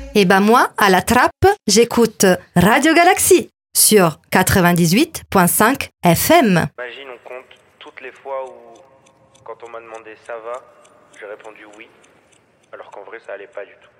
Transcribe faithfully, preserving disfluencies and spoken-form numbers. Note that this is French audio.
Et ben moi, à la trappe, j'écoute Radio Galaxy sur quatre-vingt-dix-huit virgule cinq F M. Imagine, on compte toutes les fois où, quand on m'a demandé ça va, j'ai répondu oui, alors qu'en vrai ça allait pas du tout.